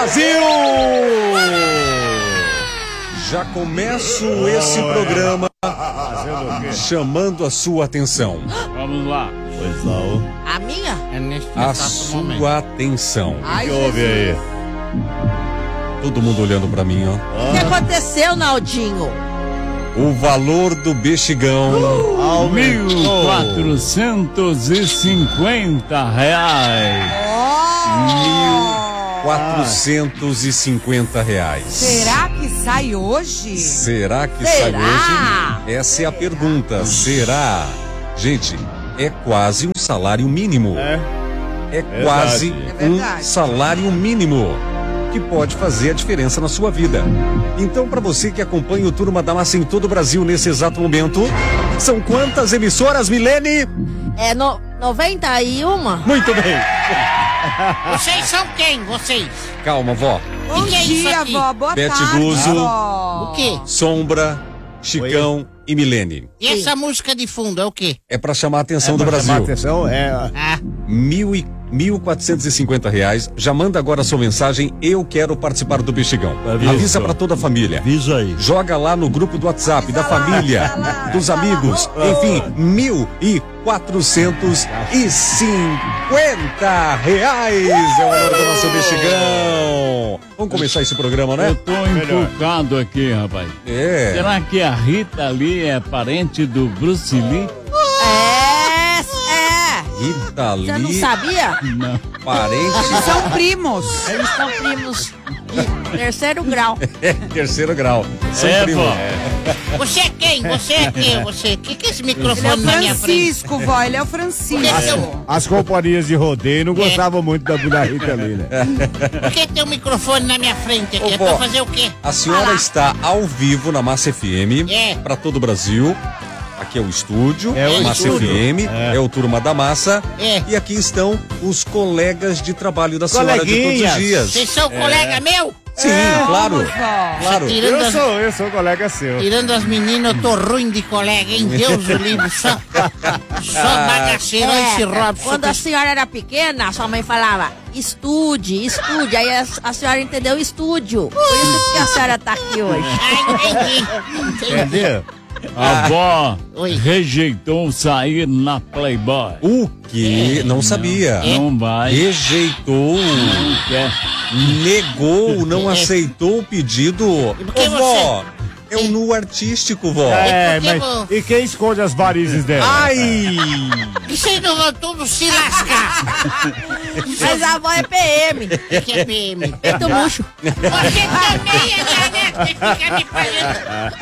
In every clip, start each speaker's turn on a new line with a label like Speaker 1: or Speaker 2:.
Speaker 1: Brasil! Já começo esse programa chamando a sua atenção.
Speaker 2: Vamos lá.
Speaker 3: Pois não.
Speaker 4: A minha?
Speaker 2: É neste
Speaker 1: A
Speaker 2: exato
Speaker 1: sua
Speaker 2: momento.
Speaker 1: atenção.
Speaker 3: O que houve aí?
Speaker 1: Todo mundo olhando pra mim, ó.
Speaker 4: O que aconteceu, Naldinho?
Speaker 1: O valor do bexigão.
Speaker 3: Aumentou.
Speaker 2: R$1.450.
Speaker 1: R$1.450.
Speaker 5: Será que sai hoje?
Speaker 1: Será que sai hoje? Essa é a pergunta. Será? Gente, é quase um salário mínimo. É quase um salário mínimo que pode fazer a diferença na sua vida. Então, para você que acompanha o Turma da Massa em todo o Brasil nesse exato momento, são quantas emissoras, Milene?
Speaker 4: É 91?
Speaker 1: Muito bem.
Speaker 6: Vocês são quem, vocês?
Speaker 1: Calma, vó.
Speaker 5: Bom
Speaker 6: que é isso
Speaker 5: dia,
Speaker 6: aqui?
Speaker 5: vó. Boa
Speaker 1: Bete
Speaker 5: tarde,
Speaker 1: Guzzo.
Speaker 5: vó.
Speaker 6: O quê?
Speaker 1: Sombra, Chicão e Milene.
Speaker 6: E essa música de fundo é o quê?
Speaker 1: É para chamar a atenção do
Speaker 3: Pra chamar
Speaker 1: Brasil.
Speaker 3: atenção,
Speaker 6: Ah,
Speaker 1: R$1.450. Já manda agora a sua mensagem. Eu quero participar do Bexigão.
Speaker 3: Avisa.
Speaker 1: Avisa para toda a família.
Speaker 3: avisa aí.
Speaker 1: Joga lá no grupo do WhatsApp, da família, dos amigos. Enfim, R$1.450 é o valor do nosso Bexigão. Vamos começar esse programa, né?
Speaker 2: Eu tô encucado aqui, rapaz.
Speaker 1: É.
Speaker 2: Será que a Rita ali é parente do Bruce Lee?
Speaker 1: Rita
Speaker 4: Você não
Speaker 1: Lee,
Speaker 4: sabia?
Speaker 2: Não.
Speaker 1: parente,
Speaker 5: São primos.
Speaker 4: Eles são primos de terceiro grau.
Speaker 1: terceiro grau. São primos.
Speaker 2: vó.
Speaker 6: você é quem? Você é quem? Você? Que é esse
Speaker 5: Ele é
Speaker 6: microfone
Speaker 5: o
Speaker 6: na minha frente?
Speaker 5: Francisco, vó. Ele é o Francisco.
Speaker 3: As companhias de rodeio não gostavam muito da Rita ali, né?
Speaker 6: Por que tem um microfone na minha frente aqui?
Speaker 1: Ô,
Speaker 6: É
Speaker 1: vó.
Speaker 6: pra fazer o quê?
Speaker 1: A senhora está ao vivo na Massa FM
Speaker 6: É.
Speaker 1: para todo o Brasil. Aqui é o estúdio,
Speaker 3: É o
Speaker 1: Massa
Speaker 3: estúdio.
Speaker 1: FM, é o Turma da Massa.
Speaker 6: É.
Speaker 1: E aqui estão os colegas de trabalho da senhora de todos os
Speaker 3: Coleguinhas.
Speaker 1: dias.
Speaker 6: Vocês são colega meu?
Speaker 1: Sim, claro.
Speaker 5: Vamos, vó.
Speaker 1: Claro.
Speaker 3: Eu sou colega seu.
Speaker 6: Tirando as meninas, eu tô ruim de colega, hein? Deus o livre, só bagaceiro, esse Robson.
Speaker 4: Quando a senhora era pequena, sua mãe falava, estude. Aí a senhora entendeu estúdio. Por isso que a senhora tá aqui hoje.
Speaker 6: Entendi.
Speaker 3: Entendeu?
Speaker 2: A avó
Speaker 6: Oi.
Speaker 2: rejeitou sair na Playboy.
Speaker 1: O que? Não sabia.
Speaker 2: Não vai.
Speaker 1: Rejeitou,
Speaker 2: Não quer.
Speaker 1: negou, não aceitou o pedido.
Speaker 6: por que
Speaker 1: Ô, vó, é um nu artístico, vó.
Speaker 3: É,
Speaker 6: por que
Speaker 3: mas
Speaker 6: vou-
Speaker 3: e quem esconde as varizes dela?
Speaker 1: Ai!
Speaker 6: Vocês não vão todos se lascar.
Speaker 4: Mas a avó é PM.
Speaker 6: O que é PM?
Speaker 4: Peito murcho.
Speaker 6: Você também é né? Você fica me fazendo.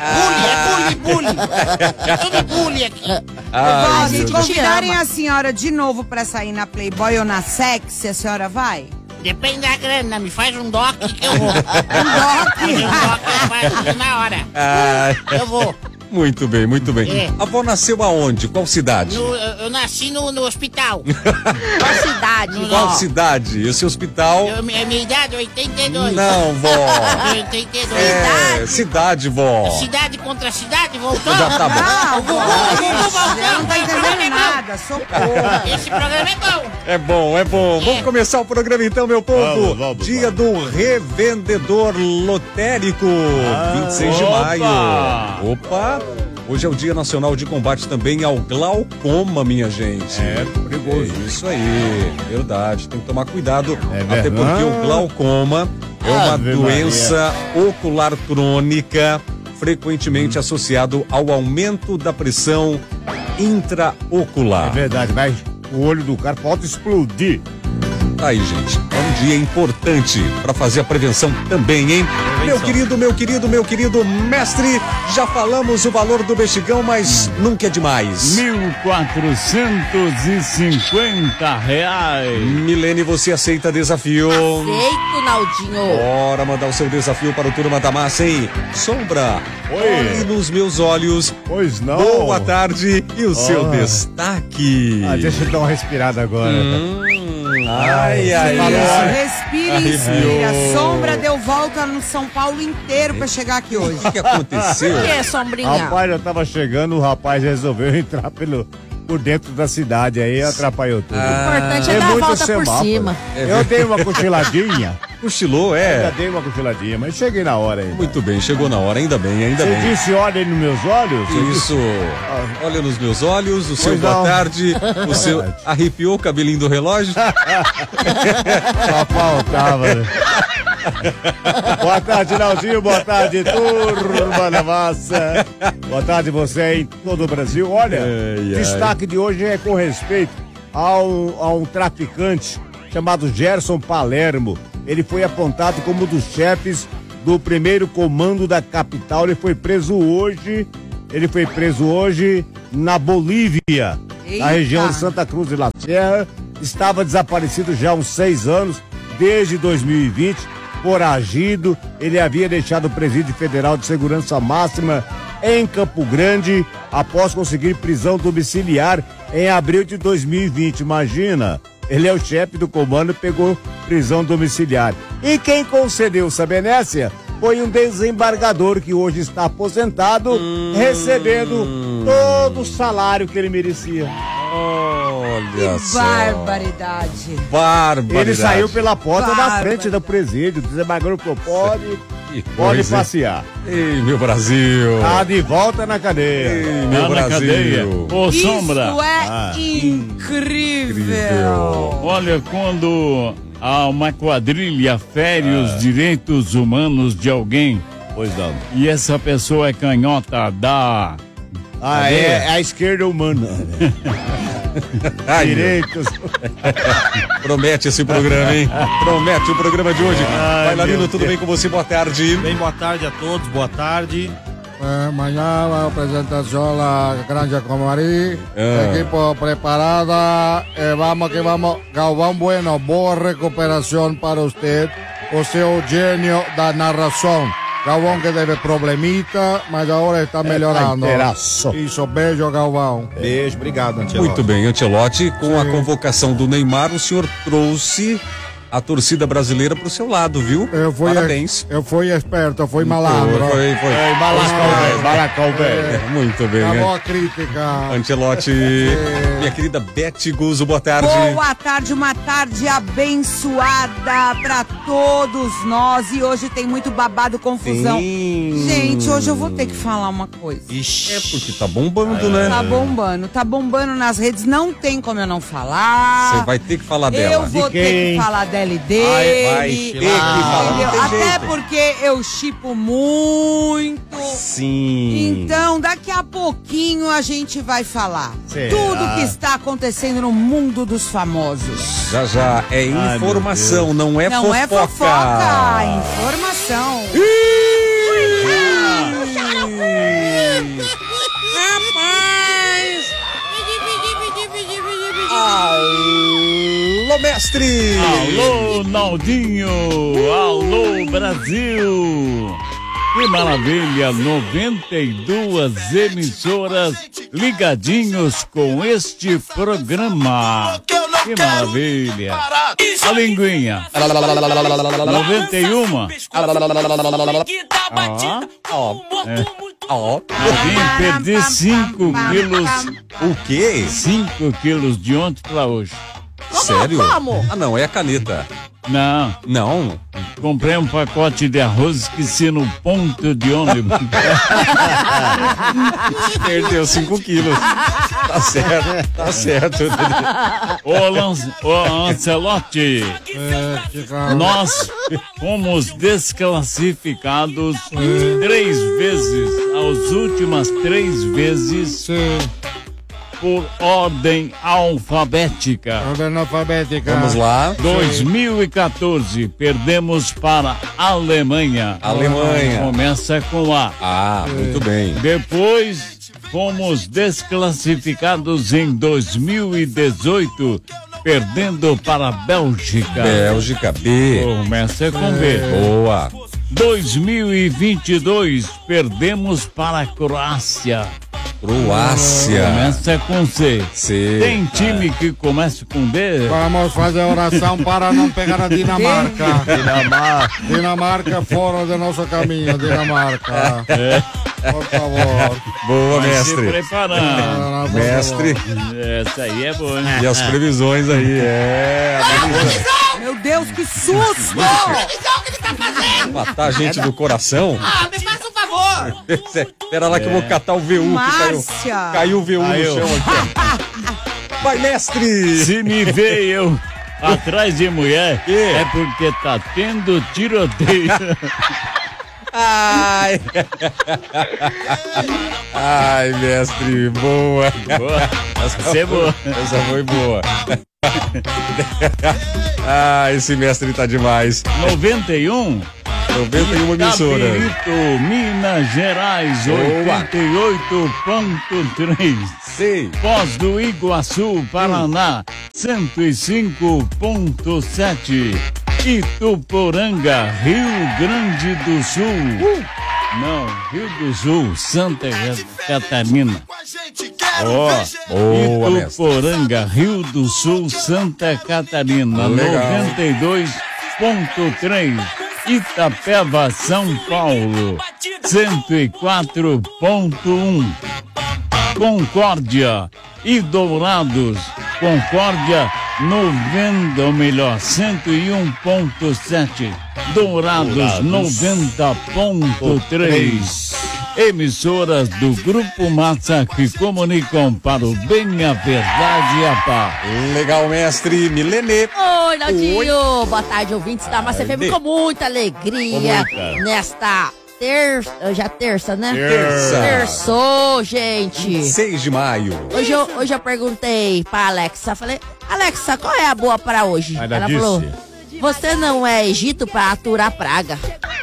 Speaker 6: Bullying. É tudo bullying aqui.
Speaker 5: Vó,
Speaker 4: gente
Speaker 5: se
Speaker 4: te
Speaker 5: convidarem
Speaker 4: ama.
Speaker 5: a senhora de novo pra sair na Playboy ou na Sexy, a senhora vai?
Speaker 6: Depende da grana, me faz um doc que eu vou.
Speaker 5: Doc.
Speaker 6: Fazer um doc eu faço na hora.
Speaker 1: Ai,
Speaker 6: Eu vou.
Speaker 1: muito bem, muito bem.
Speaker 6: É.
Speaker 1: A avó nasceu aonde? Qual cidade?
Speaker 6: Eu nasci no hospital.
Speaker 4: Qual cidade,
Speaker 1: Qual
Speaker 4: vó?
Speaker 1: cidade? Esse hospital?
Speaker 6: Minha idade é 82.
Speaker 1: Não, vó.
Speaker 6: 82.
Speaker 1: É, cidade, vó.
Speaker 6: Cidade contra cidade, voltou?
Speaker 1: Já tá bom.
Speaker 5: Ah, vó.
Speaker 6: voltando.
Speaker 5: Eu não tô entendendo nada. Socorro.
Speaker 6: Esse programa é bom.
Speaker 1: É bom, é bom. Vamos começar o programa então, meu povo.
Speaker 3: Vamos,
Speaker 1: Dia do revendedor lotérico, 26 de
Speaker 2: opa!
Speaker 1: maio. Opa! Hoje é o Dia Nacional de Combate também ao glaucoma, minha gente.
Speaker 3: É perigoso.
Speaker 1: É isso aí, verdade. Tem que tomar cuidado,
Speaker 3: É
Speaker 1: até
Speaker 3: verdade.
Speaker 1: porque o glaucoma é uma
Speaker 3: Ave
Speaker 1: doença ocular crônica, frequentemente associado ao aumento da pressão
Speaker 3: É
Speaker 1: intraocular.
Speaker 3: verdade, mas o olho do cara pode explodir.
Speaker 1: Tá aí, gente. É um dia importante para fazer a prevenção também, hein? Meu querido mestre, já falamos o valor do bexigão, mas nunca é demais.
Speaker 2: R$1.450.
Speaker 1: Milene, você aceita desafio?
Speaker 4: Aceito, Naldinho.
Speaker 1: Bora mandar o seu desafio para o Turma da Massa, hein? Sombra, olhe nos meus olhos.
Speaker 3: Pois não.
Speaker 1: Boa tarde e o seu destaque.
Speaker 3: Deixa eu dar uma respirada agora.
Speaker 1: Ai.
Speaker 5: Respire,
Speaker 1: Arrepiou.
Speaker 5: respire. A Sombra deu volta no São Paulo inteiro pra chegar aqui hoje.
Speaker 1: O que aconteceu?
Speaker 4: O que, sombrinha?
Speaker 3: Rapaz, eu tava chegando, o rapaz resolveu entrar por dentro da cidade, aí atrapalhou tudo.
Speaker 4: O importante é
Speaker 3: Tem
Speaker 4: dar a
Speaker 3: muito
Speaker 4: volta por
Speaker 3: semáforo.
Speaker 4: cima.
Speaker 3: Eu dei uma cochiladinha,
Speaker 1: Cochilou,
Speaker 3: Já dei uma cochiladinha, mas cheguei na hora ainda.
Speaker 1: Muito bem, chegou na hora, ainda bem, ainda bem.
Speaker 3: Você disse olha nos meus olhos?
Speaker 1: Isso, olha nos meus olhos, o seu
Speaker 3: Pois
Speaker 1: boa
Speaker 3: não.
Speaker 1: tarde, o seu arrepiou o cabelinho do relógio.
Speaker 3: Só faltava, né? Boa tarde, Naldinho. Boa tarde, turma da massa. Boa tarde, você em todo o Brasil. Olha, destaque de hoje é com respeito a um traficante chamado Gerson Palermo. Ele foi apontado como um dos chefes do primeiro comando da capital. Ele foi preso hoje na Bolívia,
Speaker 5: Eita.
Speaker 3: na região de Santa Cruz de la Sierra. Estava desaparecido já há uns 6 anos, desde 2020, foragido. Ele havia deixado o Presídio Federal de Segurança Máxima em Campo Grande após conseguir prisão domiciliar em abril de 2020. Imagina, ele é o chefe do comando e pegou prisão domiciliar. E quem concedeu essa benécia foi um desembargador que hoje está aposentado, recebendo todo o salário que ele merecia.
Speaker 1: Olha só.
Speaker 5: Barbaridade.
Speaker 1: Barbaridade.
Speaker 3: Ele saiu pela porta da
Speaker 5: Bárbaro.
Speaker 3: frente do presídio, o desembargador falou,
Speaker 1: Que
Speaker 3: pode
Speaker 1: coisa, hein?
Speaker 3: passear.
Speaker 1: Ei, meu Brasil.
Speaker 3: Tá de volta na cadeia.
Speaker 1: Ei, meu
Speaker 2: Tá na
Speaker 1: Brasil.
Speaker 2: cadeia. Ô, Sombra,
Speaker 5: Isso é incrível.
Speaker 2: olha, quando uma quadrilha fere os direitos humanos de alguém
Speaker 3: Pois não.
Speaker 2: e essa pessoa é canhota da...
Speaker 3: É a esquerda humana.
Speaker 1: Ai,
Speaker 3: Direitos.
Speaker 1: promete esse programa, hein? Promete o programa de hoje. Bailarino, tudo bem com você? Boa tarde.
Speaker 7: Bem, boa tarde a todos, boa tarde.
Speaker 8: Mañana la presentación la Granja Comari, equipo preparada, vamos que vamos, Galvão Bueno, boa recuperação para usted, o seu gênio da narração. Galvão que teve problemita, mas agora está melhorando.
Speaker 3: inteiraço.
Speaker 8: Isso, beijo, Galvão.
Speaker 7: Beijo, obrigado, Antelote.
Speaker 1: Muito bem, Ancelotti, com a convocação do Neymar, o senhor trouxe a torcida brasileira pro seu lado, viu? Parabéns.
Speaker 8: Eu fui esperto, eu fui malandro.
Speaker 1: Foi.
Speaker 3: Balacão, velho.
Speaker 1: Muito bem,
Speaker 8: Tá
Speaker 1: né?
Speaker 8: boa crítica.
Speaker 1: Ancelotti, minha querida Beth Guzzo, boa tarde.
Speaker 5: Boa tarde, uma tarde abençoada pra todos nós. E hoje tem muito babado, confusão.
Speaker 1: Sim.
Speaker 5: Gente, hoje eu vou ter que falar uma coisa.
Speaker 1: É porque tá bombando, né?
Speaker 5: Tá bombando nas redes, não tem como eu não falar.
Speaker 1: Você vai ter que falar dela.
Speaker 5: Eu vou ter que falar dela e dele.
Speaker 1: Vai ter que falar.
Speaker 5: Entendeu?
Speaker 1: Não tem
Speaker 5: Até
Speaker 1: jeito.
Speaker 5: porque eu chipo muito.
Speaker 1: Sim.
Speaker 5: Então, daqui a pouquinho a gente vai falar
Speaker 3: Será?
Speaker 5: tudo que está acontecendo no mundo dos famosos.
Speaker 1: Já é informação, não é
Speaker 5: Não
Speaker 1: fofoca.
Speaker 5: é fofoca, é informação.
Speaker 1: Alô, mestre!
Speaker 2: Alô, Naldinho! Alô, Brasil! Que maravilha! 92 emissoras ligadinhos com este programa. Que maravilha! A linguinha. 91. Alguém perder 5 quilos.
Speaker 1: O quê?
Speaker 2: 5 quilos de ontem pra hoje.
Speaker 1: Sério?
Speaker 4: Como?
Speaker 1: Ah, não, é a caneta.
Speaker 2: Não,
Speaker 1: Não.
Speaker 2: comprei um pacote de arroz, esqueci no ponto de ônibus.
Speaker 1: Perdeu 5 quilos. Tá certo, tá certo.
Speaker 2: Ô Ancelotti, nós fomos desclassificados 3 vezes, as últimas 3 vezes, por ordem alfabética.
Speaker 8: Ordem alfabética.
Speaker 1: Vamos lá.
Speaker 2: 2014, perdemos para a Alemanha.
Speaker 1: Alemanha.
Speaker 2: Começa com A.
Speaker 1: Ah, muito bem.
Speaker 2: Depois, fomos desclassificados em 2018, perdendo para a Bélgica.
Speaker 1: Bélgica, B.
Speaker 2: Começa com B.
Speaker 1: Boa.
Speaker 2: 2022, perdemos para a Croácia.
Speaker 1: Croácia.
Speaker 2: Começa com C.
Speaker 1: C.
Speaker 2: Tem time que começa com D?
Speaker 8: Vamos fazer oração para não pegar a Dinamarca. Dinamarca fora do nosso caminho, Dinamarca. Por favor.
Speaker 1: Boa,
Speaker 2: Vai se
Speaker 1: mestre.
Speaker 2: preparando.
Speaker 8: Por
Speaker 1: Mestre.
Speaker 2: Essa aí é boa, né?
Speaker 1: E as previsões aí,
Speaker 5: Meu Deus, que susto!
Speaker 6: O que ele tá fazendo?
Speaker 1: Matar a gente do coração?
Speaker 6: Ah, me faça um favor.
Speaker 1: Espera lá que eu vou catar o VU que
Speaker 5: Márcia.
Speaker 1: caiu o VU no chão aqui. Vai, mestre!
Speaker 2: Se me vê eu atrás de mulher, é porque tá tendo tiroteio.
Speaker 1: Ai! Ai, mestre, boa!
Speaker 2: Boa. Essa é boa.
Speaker 1: Essa foi boa. Ah, esse mestre tá demais.
Speaker 2: 91
Speaker 1: emissoras.
Speaker 2: Itabirito, Minas Gerais, 88.3.
Speaker 1: Sei.
Speaker 2: Foz do Iguaçu, Paraná, 105.7. Ituporanga, Rio Grande do Sul. Não, Rio do Sul, Santa Catarina.
Speaker 1: Boa,
Speaker 2: Ituporanga, Rio do Sul, Santa Catarina,
Speaker 1: Legal.
Speaker 2: 92.3. Itapeva, São Paulo, 104.1. Concórdia e Dourados, Concórdia 101.7, Dourados 90.3. Emissoras do Grupo Massa que comunicam para o bem, a verdade e a paz.
Speaker 1: Legal, mestre Milene.
Speaker 4: Oi, Naldinho. Boa tarde, ouvintes da Massa FM, com muita alegria nesta terça, né? Terçou, gente.
Speaker 1: 6 de maio.
Speaker 4: Hoje eu perguntei pra Alexa, falei, Alexa, qual é a boa para hoje? Ela falou, você não é Egito pra aturar praga.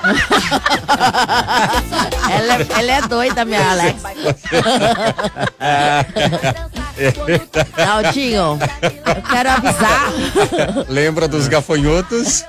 Speaker 4: ela é doida, minha Alexa. Naldinho, eu quero avisar.
Speaker 1: Lembra dos gafanhotos?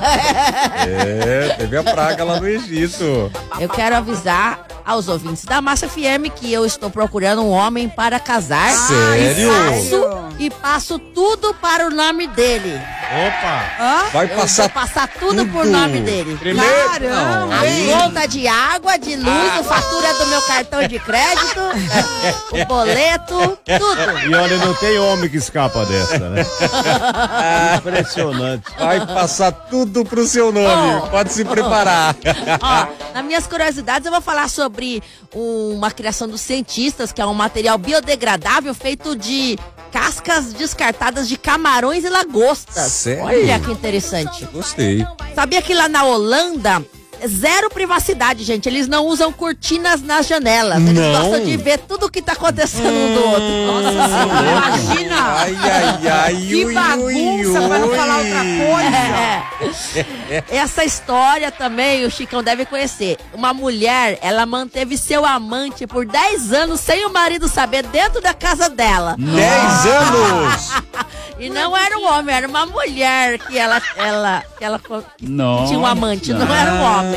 Speaker 1: Teve a praga lá no Egito.
Speaker 4: Eu quero avisar aos ouvintes da Massa FM que eu estou procurando um homem para casar.
Speaker 1: Sério?
Speaker 4: E passo tudo para o nome dele.
Speaker 1: Opa! Vai
Speaker 4: Eu
Speaker 1: passar
Speaker 4: vou passar tudo por nome dele.
Speaker 5: Caramba!
Speaker 4: A conta de água, de luz, a fatura do meu cartão de crédito, o boleto, tudo.
Speaker 3: E olha, não tem homem que escapa dessa, né? Impressionante.
Speaker 1: Vai passar tudo pro seu nome. Pode se preparar.
Speaker 4: Ó, nas minhas curiosidades eu vou falar sobre uma criação dos cientistas, que é um material biodegradável feito de cascas descartadas de camarões e lagostas.
Speaker 1: Sério?
Speaker 4: Olha que interessante.
Speaker 1: Gostei.
Speaker 4: Sabia que lá na Holanda, zero privacidade, gente. Eles não usam cortinas nas janelas. Eles gostam de ver tudo o que tá acontecendo um do outro. Nossa,
Speaker 5: Imagina!
Speaker 1: Ai,
Speaker 5: Que bagunça, pra não falar outra coisa.
Speaker 4: Essa história também o Chicão deve conhecer. Uma mulher, ela manteve seu amante por 10 anos sem o marido saber, dentro da casa dela.
Speaker 1: 10 anos!
Speaker 4: E não era um homem, era uma mulher que ela tinha um amante, não era um homem.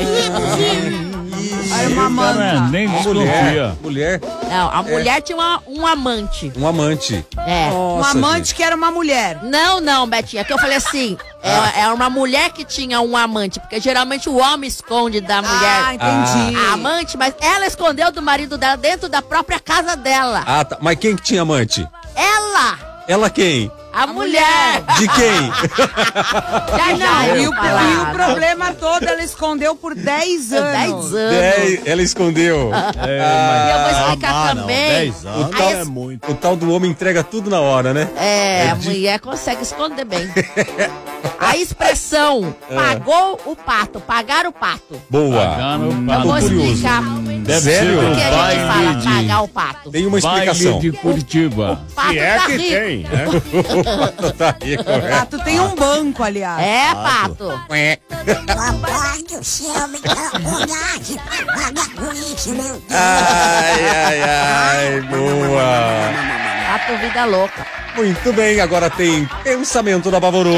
Speaker 5: Era uma manta.
Speaker 2: Nem desconfia.
Speaker 1: Mulher.
Speaker 4: Não, a mulher tinha um amante.
Speaker 1: Um amante.
Speaker 4: É.
Speaker 5: Um
Speaker 1: Nossa,
Speaker 5: amante
Speaker 1: gente.
Speaker 5: que era uma mulher.
Speaker 4: Não, Betinha, que eu falei assim, é uma mulher que tinha um amante, porque geralmente o homem esconde da mulher.
Speaker 5: Ah, entendi.
Speaker 4: A amante, mas ela escondeu do marido dela dentro da própria casa dela.
Speaker 1: Ah, tá. Mas quem que tinha amante?
Speaker 4: Ela,
Speaker 1: Ela quem?
Speaker 4: a mulher.
Speaker 1: De quem?
Speaker 4: Já,
Speaker 5: E o problema todo, ela escondeu por 10 anos.
Speaker 4: 10 anos.
Speaker 1: Ela escondeu.
Speaker 4: E eu vou explicar também.
Speaker 3: 10 anos
Speaker 1: tal-
Speaker 3: é muito.
Speaker 1: O tal do homem entrega tudo na hora, né?
Speaker 4: A mulher consegue esconder bem. A expressão pagou o pato, pagar o pato.
Speaker 1: Boa.
Speaker 2: Pagaram o
Speaker 4: Eu
Speaker 2: pato.
Speaker 4: vou
Speaker 1: curioso.
Speaker 4: explicar
Speaker 2: Deve
Speaker 1: Sério?
Speaker 2: ser
Speaker 4: por que
Speaker 2: o
Speaker 4: a gente fala
Speaker 2: baile de,
Speaker 4: pagar o pato.
Speaker 1: Tem uma
Speaker 2: baile
Speaker 1: explicação.
Speaker 2: de Curitiba.
Speaker 4: Pato
Speaker 3: Se é
Speaker 4: tá
Speaker 3: que
Speaker 4: rico.
Speaker 3: tem, né?
Speaker 1: Tá rico, né?
Speaker 5: Ah, tu tem um banco, aliás.
Speaker 4: É, pato.
Speaker 1: Ai, boa.
Speaker 4: Pato vida louca.
Speaker 1: Muito bem, agora tem pensamento da Bavorô.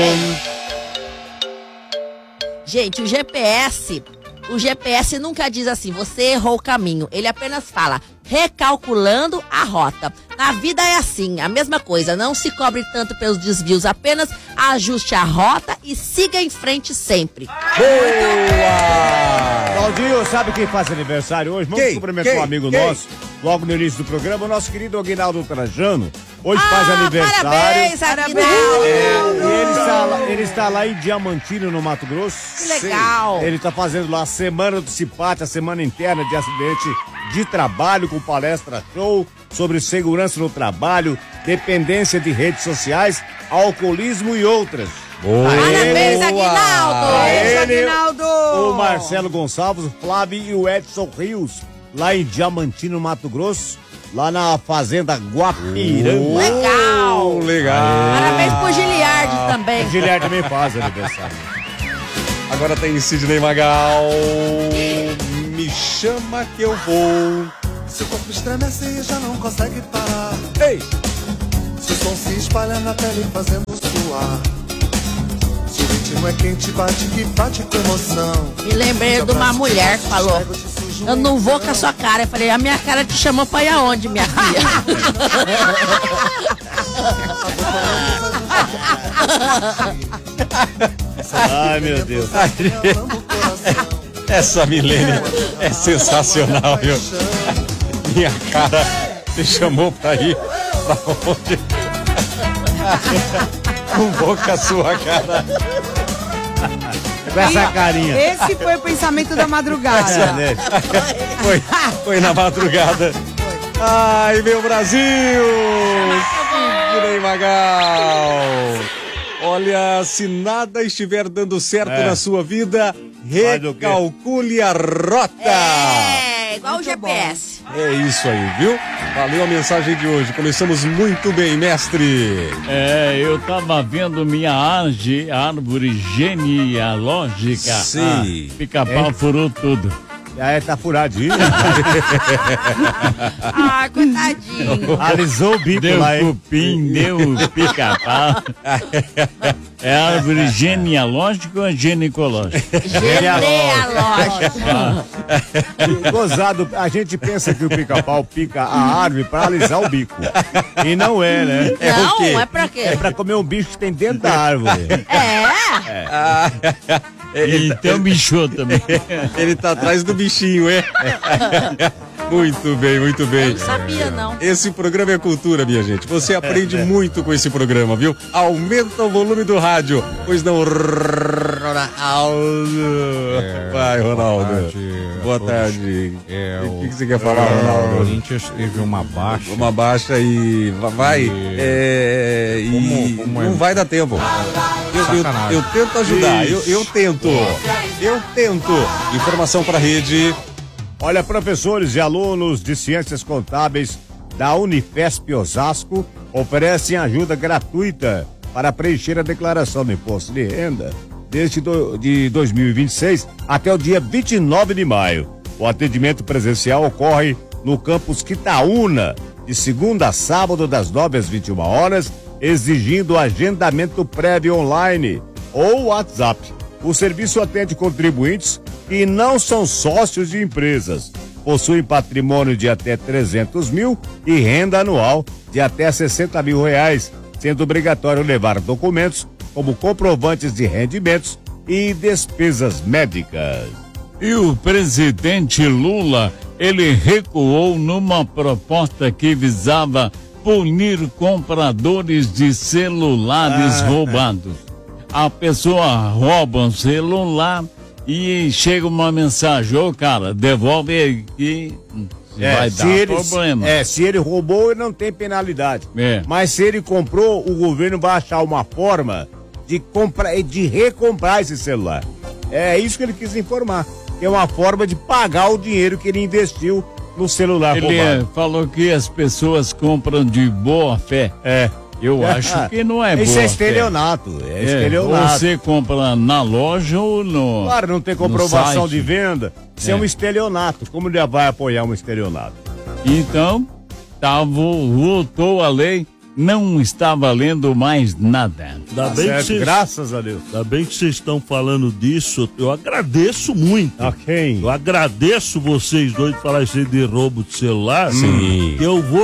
Speaker 4: Gente, o GPS nunca diz assim, você errou o caminho. Ele apenas fala, recalculando a rota. Na vida é assim, a mesma coisa. Não se cobre tanto pelos desvios, apenas ajuste a rota e siga em frente sempre.
Speaker 1: Boa!
Speaker 3: Claudinho, sabe quem faz aniversário hoje? Vamos cumprimentar um amigo nosso, logo no início do programa, o nosso querido Aguinaldo Trajano. Hoje faz aniversário.
Speaker 4: Parabéns, Aguinaldo!
Speaker 3: Ele está lá em Diamantino, no Mato Grosso.
Speaker 4: Que legal!
Speaker 3: Ele está fazendo lá a semana do CIPAT, a semana interna de acidente de trabalho, com palestra show sobre segurança no trabalho, dependência de redes sociais, alcoolismo e outras.
Speaker 4: Parabéns, Aguinaldo!
Speaker 5: Aguinaldo!
Speaker 3: O Marcelo Gonçalves, o Flávio e o Edson Rios, lá em Diamantino, Mato Grosso, lá na fazenda Guapiranga.
Speaker 4: Legal!
Speaker 1: Legal!
Speaker 4: Parabéns pro Giliardi também.
Speaker 3: O Giliardi também faz aniversário.
Speaker 1: Agora tem Sidney Magal. Me chama que eu vou.
Speaker 9: Seu corpo estremece e já não consegue parar.
Speaker 1: Ei!
Speaker 9: Seu som se espalha na pele fazendo suar. Seu ritmo é quente, que bate com emoção.
Speaker 4: Me lembrei de uma mulher que falou: eu não vou com a sua cara. Eu falei: a minha cara te chamou pra ir aonde, minha filha?
Speaker 3: Ai, meu Deus.
Speaker 1: Essa Milene é sensacional, viu? Minha cara te chamou pra ir pra onde? Com boca a sua cara.
Speaker 3: Com essa carinha.
Speaker 5: Esse foi o pensamento da madrugada.
Speaker 1: Foi na madrugada. Ai, meu Brasil! Sidney Magal! Olha, se nada estiver dando certo na sua vida, recalcule a rota!
Speaker 4: Igual o GPS.
Speaker 1: É isso aí, viu? Valeu a mensagem de hoje. Começamos muito bem, mestre.
Speaker 2: Eu tava vendo minha árvore genealógica.
Speaker 1: Sim.
Speaker 2: Pica-pau furou tudo.
Speaker 3: Tá furadinho.
Speaker 4: Ah, coitadinho.
Speaker 3: Alisou o bico
Speaker 2: Deu
Speaker 3: lá, hein?
Speaker 2: cupim, deu pica-pau. É árvore genealógica ou é ginecológica?
Speaker 4: Genealógico.
Speaker 3: Gozado, a gente pensa que o pica-pau pica a árvore pra alisar o bico. E não é, né?
Speaker 4: Não,
Speaker 1: o quê?
Speaker 4: é pra quê?
Speaker 3: É pra comer um bicho que tem dentro da árvore.
Speaker 2: E tem um bicho também.
Speaker 1: Ele tá atrás do bichinho, é? Muito bem, muito bem.
Speaker 4: Não sabia, não.
Speaker 1: Esse programa é cultura, minha gente. Você aprende muito com esse programa, viu? Aumenta o volume do rádio. Pois não, Ronaldo. Vai, Ronaldo. Boa tarde. O que você quer falar, Ronaldo?
Speaker 7: O Corinthians teve uma baixa.
Speaker 1: Uma baixa e vai.
Speaker 7: Como
Speaker 1: não vai dar tempo. Eu tento ajudar. Eu tento. Informação para rede.
Speaker 3: Olha, professores e alunos de Ciências Contábeis da Unifesp Osasco oferecem ajuda gratuita para preencher a declaração do imposto de renda desde de 2026 até o dia 29 de maio. O atendimento presencial ocorre no campus Quitaúna, de segunda a sábado, das 9 às 21 horas, exigindo agendamento prévio online ou WhatsApp. O serviço atende contribuintes que não são sócios de empresas, possuem patrimônio de até 300 mil e renda anual de até 60 mil reais, sendo obrigatório levar documentos como comprovantes de rendimentos e despesas médicas.
Speaker 2: E o presidente Lula, ele recuou numa proposta que visava punir compradores de celulares roubados. A pessoa rouba um celular e chega uma mensagem: ô cara, devolve aí que vai dar problema.
Speaker 3: Se ele roubou, ele não tem penalidade. Mas se ele comprou, o governo vai achar uma forma de comprar, de recomprar esse celular. É isso que ele quis informar. Que é uma forma de pagar o dinheiro que ele investiu no celular roubado.
Speaker 2: Ele falou que as pessoas compram de boa fé. Eu acho que não é boa.
Speaker 3: Isso é estelionato. Estelionato.
Speaker 2: Você compra na loja ou no.
Speaker 3: Claro, não tem comprovação de venda. Isso é um estelionato. Como ele vai apoiar um estelionato?
Speaker 2: Então, voltou a lei, não está valendo mais nada.
Speaker 3: Graças a Deus.
Speaker 10: Ainda bem que vocês estão falando disso. Eu agradeço muito.
Speaker 3: Ok.
Speaker 10: Eu agradeço vocês dois falar isso aí de roubo de celular.
Speaker 1: Sim.
Speaker 10: Eu vou já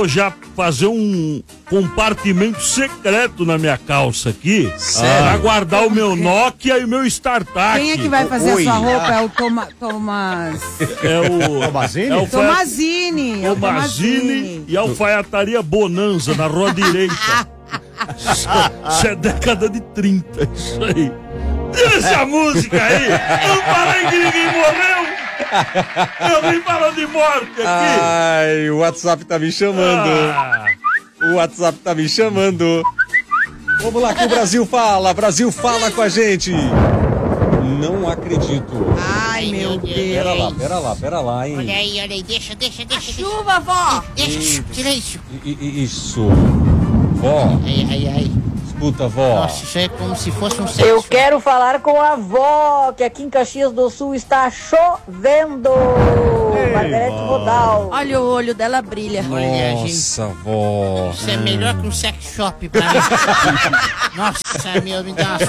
Speaker 10: fazer um compartimento secreto na minha calça aqui.
Speaker 1: Sério?
Speaker 10: Pra guardar o meu Nokia e o meu StarTAC.
Speaker 5: Quem é que vai fazer a sua roupa? É o Tomás...
Speaker 10: É o...
Speaker 3: Tomazini?
Speaker 10: É o
Speaker 5: Tomazini. É o
Speaker 10: Tomazini e a alfaiataria Bonanza na rua direita. Isso é década de 30, isso aí. Tira essa música aí! Eu não falei que ninguém morreu! Eu nem falando de morte aqui!
Speaker 1: Ai, o WhatsApp tá me chamando. O WhatsApp tá me chamando. Vamos lá que o Brasil fala com a gente. Não acredito.
Speaker 5: Ai, meu Deus.
Speaker 1: Pera lá, hein.
Speaker 6: Olha aí, deixa.
Speaker 4: Chuva, vó!
Speaker 6: Deixa, tira isso.
Speaker 1: Isso. Vó.
Speaker 6: Ai.
Speaker 1: Escuta, vó.
Speaker 6: Nossa, isso é como se fosse um sexo.
Speaker 11: Eu quero falar com a avó, que aqui em Caxias do Sul está chovendo. Margarete Rodal.
Speaker 4: Olha, o olho dela brilha.
Speaker 6: Olha, gente.
Speaker 1: Nossa, vó.
Speaker 6: Isso é melhor que um sex shop pra mim. Nossa, meu, me dá umas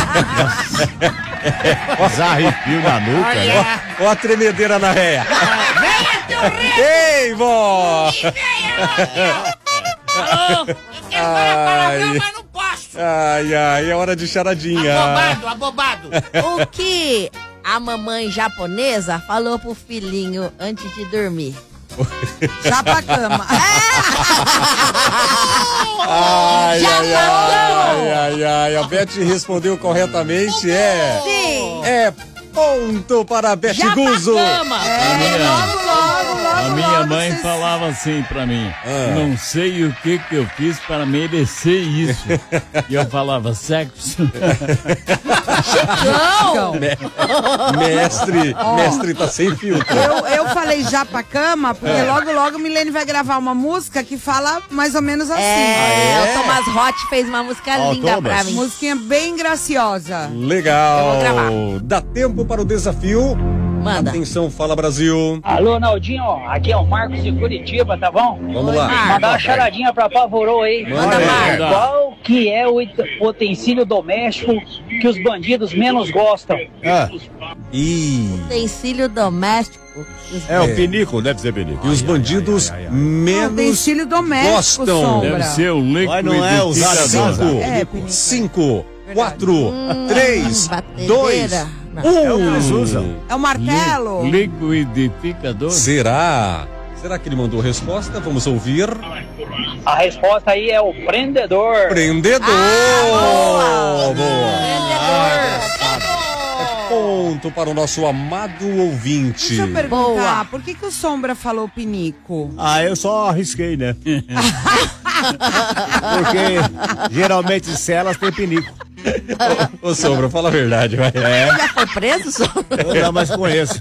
Speaker 6: coisas.
Speaker 3: Arrepio na nuca, né?
Speaker 6: Olha.
Speaker 1: Ó a tremedeira na réia.
Speaker 6: Venha, teu rei!
Speaker 1: Ei, vó.
Speaker 6: Alô? Eu quero falar palavrão, mas não posso.
Speaker 1: Ai, é hora de charadinha.
Speaker 6: Abobado.
Speaker 4: O que a mamãe japonesa falou pro filhinho antes de dormir?
Speaker 5: Já pra cama.
Speaker 1: Ai, a Beth respondeu corretamente.
Speaker 4: Sim.
Speaker 1: É ponto para a Beth
Speaker 4: Já
Speaker 1: Guzzo.
Speaker 4: pra cama.
Speaker 2: A minha mãe falava assim pra mim, não sei o que eu fiz para merecer isso. E eu falava, sexo.
Speaker 4: Chicão.
Speaker 1: Mestre tá sem filtro.
Speaker 5: Eu falei já pra cama, porque logo Milene vai gravar uma música que fala mais ou menos assim.
Speaker 4: O Thomas Roth fez uma música linda
Speaker 3: Thomas.
Speaker 4: pra mim.
Speaker 5: Musiquinha bem graciosa.
Speaker 1: Legal.
Speaker 4: Eu vou gravar.
Speaker 1: Dá tempo para o desafio.
Speaker 4: Manda.
Speaker 1: Atenção, fala Brasil.
Speaker 12: Alô, Naldinho, aqui é o Marcos de Curitiba, tá bom?
Speaker 1: Vamos lá.
Speaker 12: Mandar uma charadinha pra Pavorou aí.
Speaker 4: Manda, Marcos.
Speaker 12: Qual que é o utensílio doméstico que os bandidos menos gostam?
Speaker 4: Utensílio doméstico.
Speaker 3: É o pinico, deve ser pinico.
Speaker 1: E os bandidos menos
Speaker 5: Utensílio doméstico,
Speaker 1: gostam.
Speaker 5: Sombra.
Speaker 2: Deve ser o
Speaker 3: Mas não é usado.
Speaker 5: Pinico.
Speaker 1: 5, 4, 3,
Speaker 4: batedeira.
Speaker 1: 2,
Speaker 4: Não.
Speaker 1: 1.
Speaker 3: É o que eles usam.
Speaker 5: É o martelo?
Speaker 2: Liquidificador.
Speaker 1: Será que ele mandou resposta? Vamos ouvir.
Speaker 12: A resposta aí é o prendedor.
Speaker 1: Prendedor. Boa. Ponto para o nosso amado ouvinte.
Speaker 5: Deixa eu perguntar, por que o Sombra falou pinico?
Speaker 3: Eu só arrisquei, né? Porque geralmente celas tem pinico.
Speaker 1: Ô, Sombra, fala a verdade, vai.
Speaker 4: Já foi preso, Sombra?
Speaker 3: Eu não, mas conheço.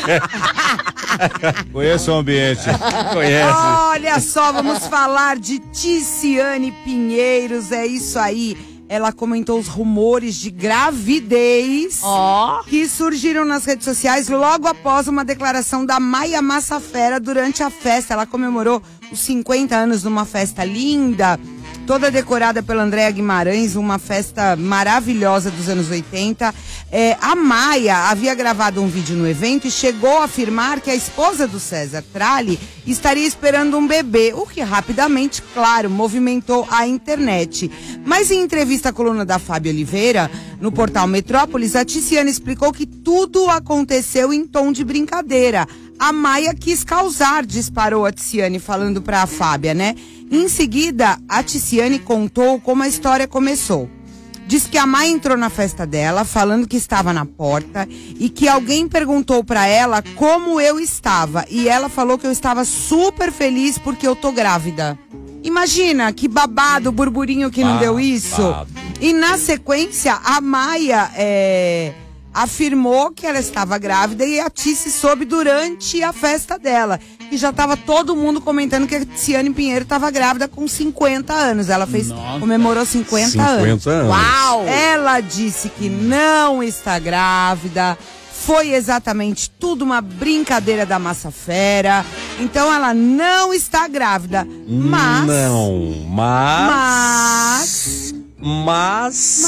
Speaker 3: Conheço o ambiente.
Speaker 1: Conhece.
Speaker 5: Olha só, vamos falar de Ticiane Pinheiros, é isso aí. Ela comentou os rumores de gravidez que surgiram nas redes sociais logo após uma declaração da Maia Massafera durante a festa. Ela comemorou os 50 anos numa festa linda, toda decorada pela Andréa Guimarães, uma festa maravilhosa dos anos 80. A Maia havia gravado um vídeo no evento e chegou a afirmar que a esposa do César Tralli estaria esperando um bebê, o que rapidamente, claro, movimentou a internet. Mas em entrevista à coluna da Fábio Oliveira, no portal Metrópolis, a Ticiane explicou que tudo aconteceu em tom de brincadeira. A Maia quis causar, disparou a Ticiane, falando para a Fábia, né? Em seguida, a Ticiane contou como a história começou. Diz que a Maia entrou na festa dela, falando que estava na porta e que alguém perguntou para ela como eu estava. E ela falou que eu estava super feliz porque eu tô grávida. Imagina que babado, burburinho que não deu isso. E na sequência, a Maia afirmou que ela estava grávida e a Tici soube durante a festa dela. E já estava todo mundo comentando que a Ticiane Pinheiro estava grávida com 50 anos. Ela comemorou 50 anos.
Speaker 4: Uau!
Speaker 5: Ela disse que não está grávida. Foi exatamente tudo uma brincadeira da Massafera. Então ela não está grávida. Mas...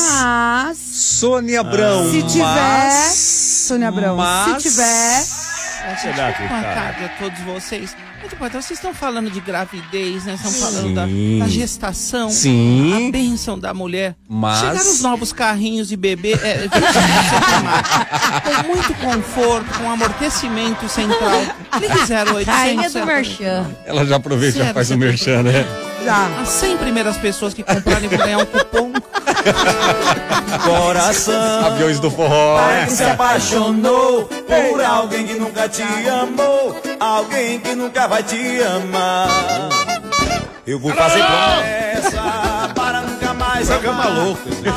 Speaker 1: Sônia Abrão.
Speaker 5: Se tiver... Sônia Abrão, se tiver...
Speaker 10: Boa
Speaker 6: tarde a todos vocês. Muito boa tarde. Vocês estão falando de gravidez, né? Estão falando da gestação.
Speaker 1: Sim.
Speaker 6: A bênção da mulher.
Speaker 1: Mas...
Speaker 6: Chegaram os novos carrinhos de bebê. Com muito conforto, com amortecimento central. Ligue 0800.
Speaker 4: Rainha do merchan.
Speaker 1: Ela já aproveita e já faz o merchan, né?
Speaker 6: Já. As 100 primeiras pessoas que comprarem vão ganhar um cupom.
Speaker 13: Coração,
Speaker 1: aviões do forró.
Speaker 13: se apaixonou por alguém que nunca te amou, alguém que nunca vai te amar. Eu vou fazer promessa para nunca mais
Speaker 10: Programa
Speaker 13: amar
Speaker 10: louco.